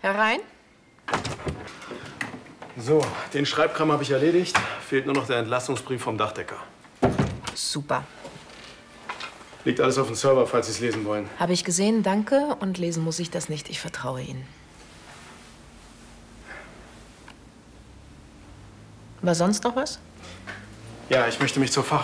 Herein. So, den Schreibkram habe ich erledigt. Fehlt nur noch der Entlassungsbrief vom Dachdecker. Super. Liegt alles auf dem Server, falls Sie es lesen wollen. Habe ich gesehen, danke. Und lesen muss ich das nicht. Ich vertraue Ihnen. War sonst noch was? Ja, ich möchte mich zur